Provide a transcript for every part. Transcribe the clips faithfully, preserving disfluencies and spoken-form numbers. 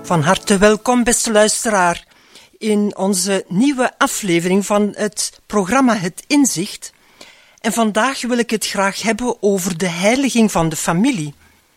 Van harte welkom, beste luisteraar, in onze nieuwe aflevering van het programma Het Inzicht. En vandaag wil ik het graag hebben over de heiliging van de familie.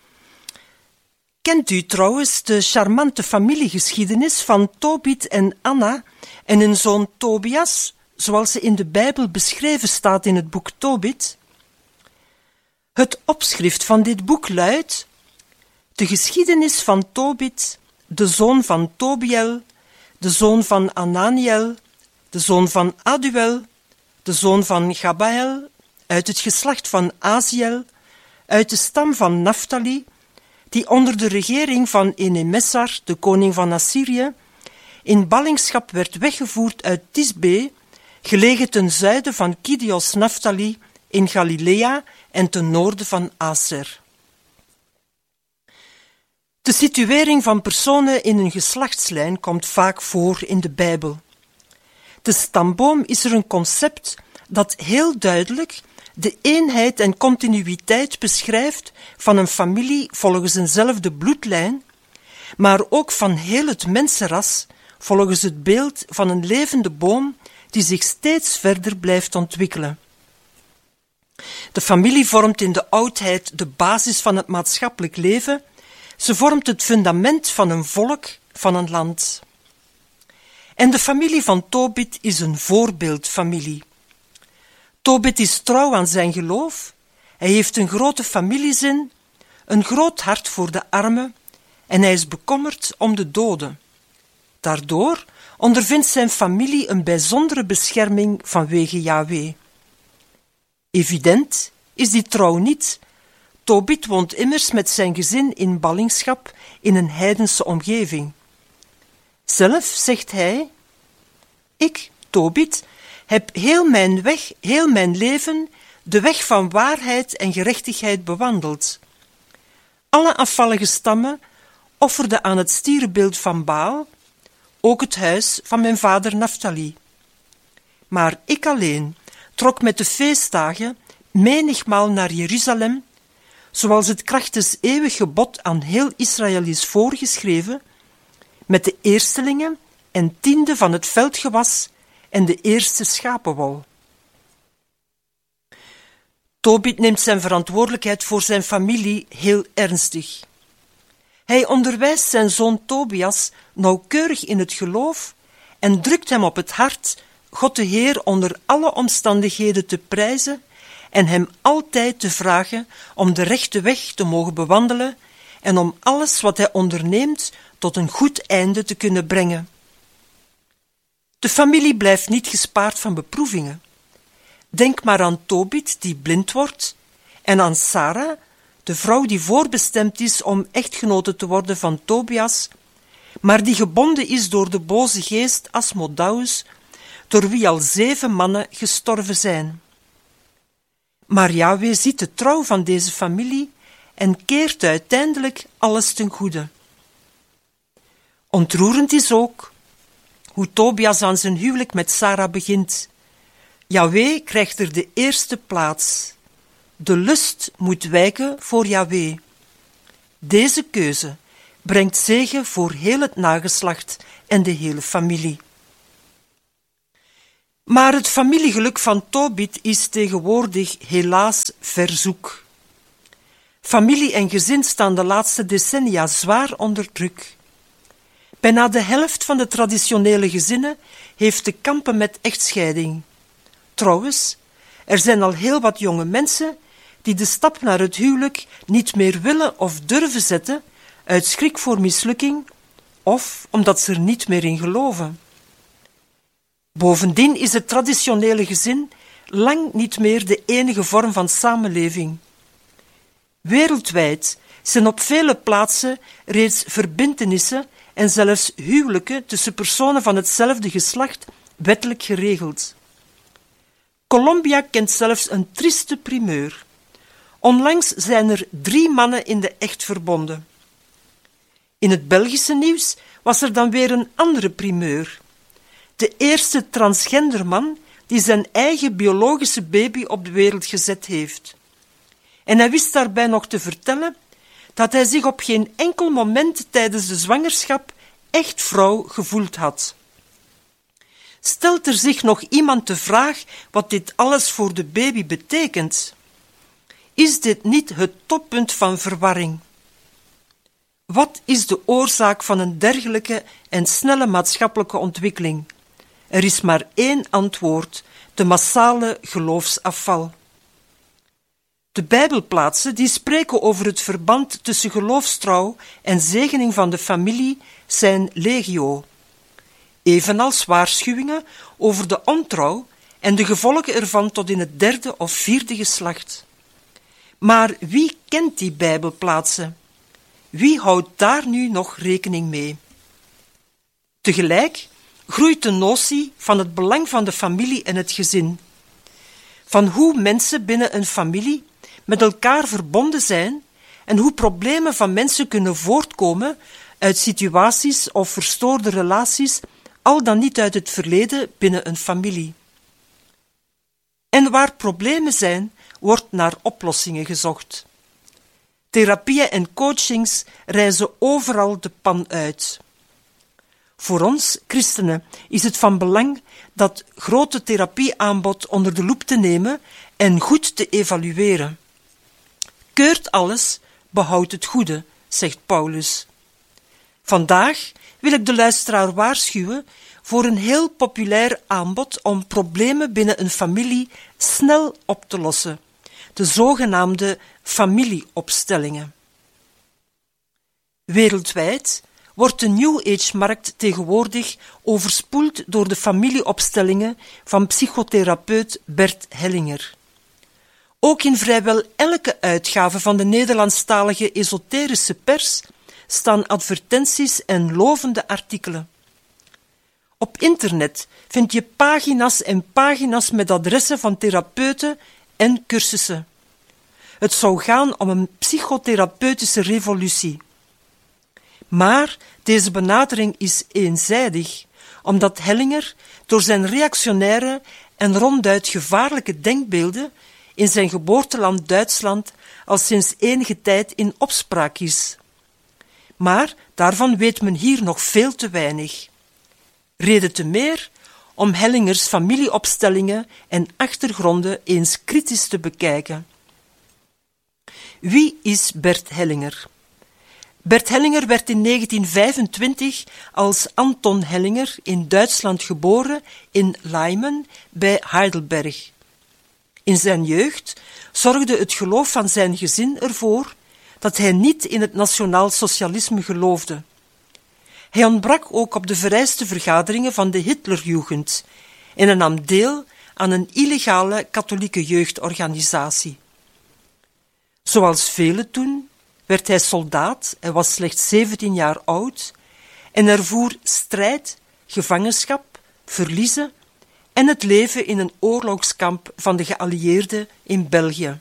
Kent u trouwens de charmante familiegeschiedenis van Tobit en Anna en hun zoon Tobias, zoals ze in de Bijbel beschreven staat in het boek Tobit? Het opschrift van dit boek luidt: de geschiedenis van Tobit, de zoon van Tobiel, de zoon van Ananiel, de zoon van Aduel, de zoon van Gabael, uit het geslacht van Aziel, uit de stam van Naphtali, die onder de regering van Enemessar, de koning van Assyrië, in ballingschap werd weggevoerd uit Tisbe, gelegen ten zuiden van Kidios Naphtali, in Galilea en ten noorden van Aser. De situering van personen in een geslachtslijn komt vaak voor in de Bijbel. De stamboom is er een concept dat heel duidelijk de eenheid en continuïteit beschrijft van een familie volgens eenzelfde bloedlijn, maar ook van heel het mensenras volgens het beeld van een levende boom die zich steeds verder blijft ontwikkelen. De familie vormt in de oudheid de basis van het maatschappelijk leven. Ze vormt het fundament van een volk, van een land. En de familie van Tobit is een voorbeeldfamilie. Tobit is trouw aan zijn geloof, hij heeft een grote familiezin, een groot hart voor de armen en hij is bekommerd om de doden. Daardoor ondervindt zijn familie een bijzondere bescherming vanwege Yahweh. Evident is die trouw niet. Tobit woont immers met zijn gezin in ballingschap in een heidense omgeving. Zelf zegt hij: ik, Tobit, heb heel mijn weg, heel mijn leven de weg van waarheid en gerechtigheid bewandeld. Alle afvallige stammen offerden aan het stierenbeeld van Baal, ook het huis van mijn vader Naphtali. Maar ik alleen trok met de feestdagen menigmaal naar Jeruzalem, zoals het krachtens eeuwig gebod aan heel Israël is voorgeschreven, met de eerstelingen en tiende van het veldgewas en de eerste schapenwol. Tobit neemt zijn verantwoordelijkheid voor zijn familie heel ernstig. Hij onderwijst zijn zoon Tobias nauwkeurig in het geloof en drukt hem op het hart God de Heer onder alle omstandigheden te prijzen en hem altijd te vragen om de rechte weg te mogen bewandelen en om alles wat hij onderneemt tot een goed einde te kunnen brengen. De familie blijft niet gespaard van beproevingen. Denk maar aan Tobit, die blind wordt, en aan Sarah, de vrouw die voorbestemd is om echtgenote te worden van Tobias, maar die gebonden is door de boze geest Asmodaus, door wie al zeven mannen gestorven zijn. Maar Yahweh ziet de trouw van deze familie en keert uiteindelijk alles ten goede. Ontroerend is ook hoe Tobias aan zijn huwelijk met Sarah begint. Yahweh krijgt er de eerste plaats. De lust moet wijken voor Yahweh. Deze keuze brengt zegen voor heel het nageslacht en de hele familie. Maar het familiegeluk van Tobit is tegenwoordig helaas verzoek. Familie en gezin staan de laatste decennia zwaar onder druk. Bijna de helft van de traditionele gezinnen heeft te kampen met echtscheiding. Trouwens, er zijn al heel wat jonge mensen die de stap naar het huwelijk niet meer willen of durven zetten uit schrik voor mislukking of omdat ze er niet meer in geloven. Bovendien is het traditionele gezin lang niet meer de enige vorm van samenleving. Wereldwijd zijn op vele plaatsen reeds verbintenissen en zelfs huwelijken tussen personen van hetzelfde geslacht wettelijk geregeld. Colombia kent zelfs een trieste primeur. Onlangs zijn er drie mannen in de echt verbonden. In het Belgische nieuws was er dan weer een andere primeur. De eerste transgenderman die zijn eigen biologische baby op de wereld gezet heeft. En hij wist daarbij nog te vertellen dat hij zich op geen enkel moment tijdens de zwangerschap echt vrouw gevoeld had. Stelt er zich nog iemand de vraag wat dit alles voor de baby betekent? Is dit niet het toppunt van verwarring? Wat is de oorzaak van een dergelijke en snelle maatschappelijke ontwikkeling? Er is maar één antwoord: de massale geloofsafval. De Bijbelplaatsen die spreken over het verband tussen geloofstrouw en zegening van de familie zijn legio, evenals waarschuwingen over de ontrouw en de gevolgen ervan tot in het derde of vierde geslacht. Maar wie kent die Bijbelplaatsen? Wie houdt daar nu nog rekening mee? Tegelijk groeit de notie van het belang van de familie en het gezin, van hoe mensen binnen een familie met elkaar verbonden zijn en hoe problemen van mensen kunnen voortkomen uit situaties of verstoorde relaties, al dan niet uit het verleden binnen een familie. En waar problemen zijn, wordt naar oplossingen gezocht. Therapieën en coachings reizen overal de pan uit. Voor ons, christenen, is het van belang dat grote therapieaanbod onder de loep te nemen en goed te evalueren. Keurt alles, behoudt het goede, zegt Paulus. Vandaag wil ik de luisteraar waarschuwen voor een heel populair aanbod om problemen binnen een familie snel op te lossen, de zogenaamde familieopstellingen. Wereldwijd wordt de New Age-markt tegenwoordig overspoeld door de familieopstellingen van psychotherapeut Bert Hellinger. Ook in vrijwel elke uitgave van de Nederlandstalige esoterische pers staan advertenties en lovende artikelen. Op internet vind je pagina's en pagina's met adressen van therapeuten en cursussen. Het zou gaan om een psychotherapeutische revolutie. Maar deze benadering is eenzijdig, omdat Hellinger door zijn reactionaire en ronduit gevaarlijke denkbeelden in zijn geboorteland Duitsland al sinds enige tijd in opspraak is. Maar daarvan weet men hier nog veel te weinig. Reden te meer om Hellingers familieopstellingen en achtergronden eens kritisch te bekijken. Wie is Bert Hellinger? Bert Hellinger werd in negentien vijfentwintig als Anton Hellinger in Duitsland geboren in Leimen bij Heidelberg. In zijn jeugd zorgde het geloof van zijn gezin ervoor dat hij niet in het nationaal socialisme geloofde. Hij ontbrak ook op de vereiste vergaderingen van de Hitlerjugend en hij nam deel aan een illegale katholieke jeugdorganisatie. Zoals velen toen werd hij soldaat, hij was slechts zeventien jaar oud en ervoer strijd, gevangenschap, verliezen en het leven in een oorlogskamp van de geallieerden in België.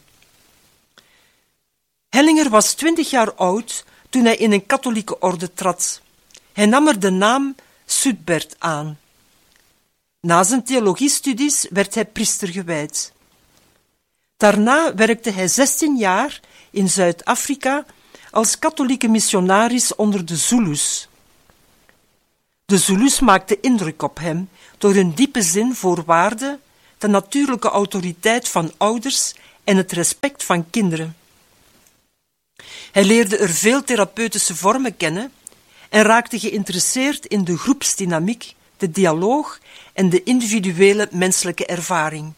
Hellinger was twintig jaar oud toen hij in een katholieke orde trad. Hij nam er de naam Sudbert aan. Na zijn theologiestudies werd hij priester gewijd. Daarna werkte hij zestien jaar in Zuid-Afrika als katholieke missionaris onder de Zulus. De Zulus maakten indruk op hem door hun diepe zin voor waarde, de natuurlijke autoriteit van ouders en het respect van kinderen. Hij leerde er veel therapeutische vormen kennen en raakte geïnteresseerd in de groepsdynamiek, de dialoog en de individuele menselijke ervaring.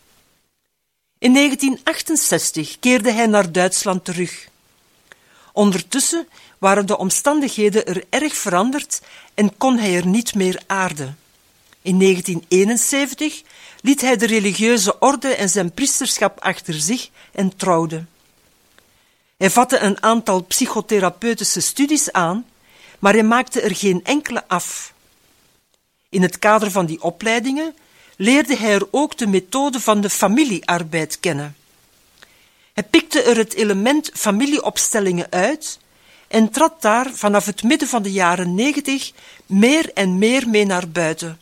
In negentien achtenzestig keerde hij naar Duitsland terug. Ondertussen waren de omstandigheden er erg veranderd en kon hij er niet meer aarden. In negentien eenenzeventig liet hij de religieuze orde en zijn priesterschap achter zich en trouwde. Hij vatte een aantal psychotherapeutische studies aan, maar hij maakte er geen enkele af. In het kader van die opleidingen leerde hij er ook de methode van de familiearbeid kennen. Hij pikte er het element familieopstellingen uit en trad daar vanaf het midden van de jaren negentig meer en meer mee naar buiten.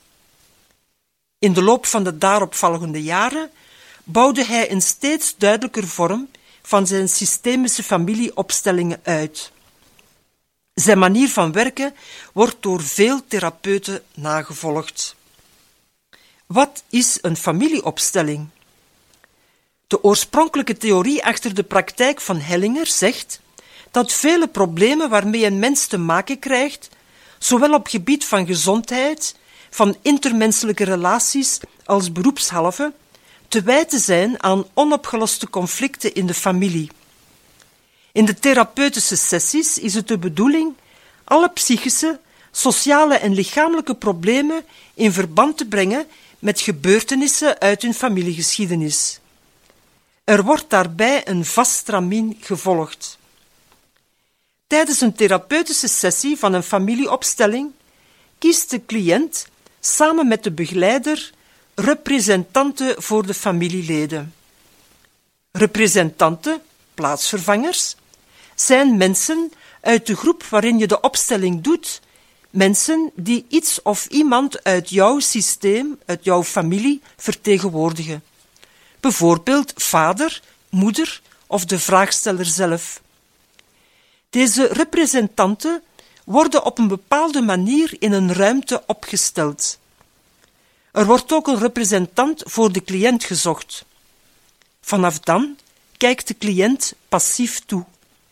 In de loop van de daaropvolgende jaren bouwde hij een steeds duidelijker vorm van zijn systemische familieopstellingen uit. Zijn manier van werken wordt door veel therapeuten nagevolgd. Wat is een familieopstelling? De oorspronkelijke theorie achter de praktijk van Hellinger zegt dat vele problemen waarmee een mens te maken krijgt, zowel op gebied van gezondheid, van intermenselijke relaties als beroepshalve, te wijten zijn aan onopgeloste conflicten in de familie. In de therapeutische sessies is het de bedoeling alle psychische, sociale en lichamelijke problemen in verband te brengen met gebeurtenissen uit hun familiegeschiedenis. Er wordt daarbij een vast stramien gevolgd. Tijdens een therapeutische sessie van een familieopstelling kiest de cliënt samen met de begeleider representanten voor de familieleden. Representanten, plaatsvervangers, zijn mensen uit de groep waarin je de opstelling doet, mensen die iets of iemand uit jouw systeem, uit jouw familie, vertegenwoordigen. Bijvoorbeeld vader, moeder of de vraagsteller zelf. Deze representanten worden op een bepaalde manier in een ruimte opgesteld. Er wordt ook een representant voor de cliënt gezocht. Vanaf dan kijkt de cliënt passief toe.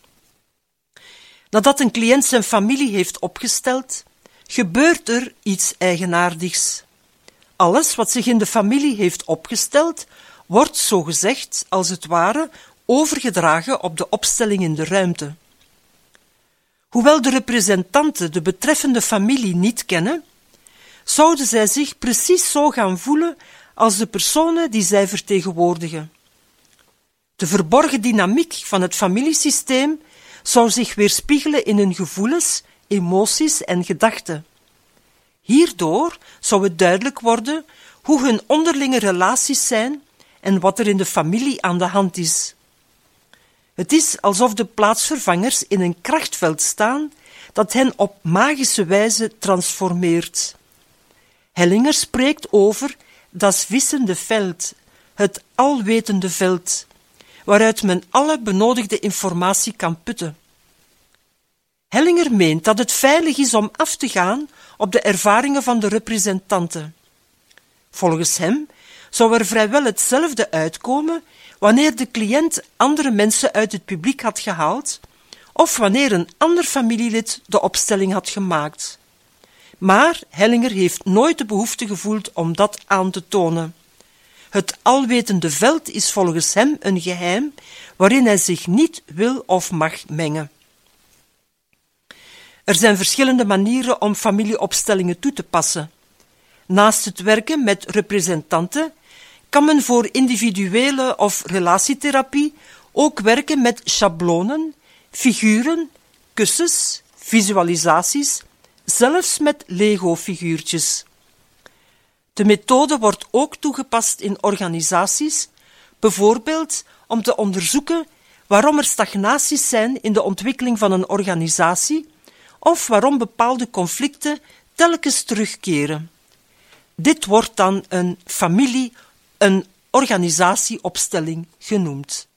Nadat een cliënt zijn familie heeft opgesteld, gebeurt er iets eigenaardigs. Alles wat zich in de familie heeft opgesteld, wordt zogezegd, als het ware, overgedragen op de opstelling in de ruimte. Hoewel de representanten de betreffende familie niet kennen, zouden zij zich precies zo gaan voelen als de personen die zij vertegenwoordigen. De verborgen dynamiek van het familiesysteem zou zich weerspiegelen in hun gevoelens, emoties en gedachten. Hierdoor zou het duidelijk worden hoe hun onderlinge relaties zijn en wat er in de familie aan de hand is. Het is alsof de plaatsvervangers in een krachtveld staan dat hen op magische wijze transformeert. Hellinger spreekt over das wissende veld, het alwetende veld, waaruit men alle benodigde informatie kan putten. Hellinger meent dat het veilig is om af te gaan op de ervaringen van de representanten. Volgens hem zou er vrijwel hetzelfde uitkomen wanneer de cliënt andere mensen uit het publiek had gehaald of wanneer een ander familielid de opstelling had gemaakt. Maar Hellinger heeft nooit de behoefte gevoeld om dat aan te tonen. Het alwetende veld is volgens hem een geheim waarin hij zich niet wil of mag mengen. Er zijn verschillende manieren om familieopstellingen toe te passen. Naast het werken met representanten kan men voor individuele of relatietherapie ook werken met schablonen, figuren, kussens, visualisaties, zelfs met Lego-figuurtjes. De methode wordt ook toegepast in organisaties, bijvoorbeeld om te onderzoeken waarom er stagnaties zijn in de ontwikkeling van een organisatie of waarom bepaalde conflicten telkens terugkeren. Dit wordt dan een familie, een organisatieopstelling genoemd.